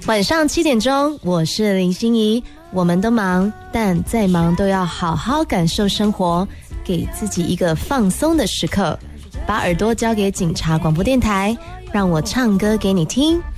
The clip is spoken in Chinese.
晚上7点钟，我是林心怡。我们都忙，但再忙都要好好感受生活，给自己一个放松的时刻。把耳朵交给警察广播电台，让我唱歌给你听。